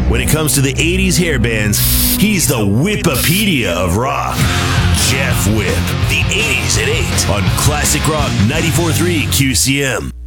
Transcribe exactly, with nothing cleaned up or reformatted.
When it comes to the eighties hair bands, he's the Whippepedia of rock. Jeff Whip, the eighties at eight on Classic Rock ninety-four point three Q C M.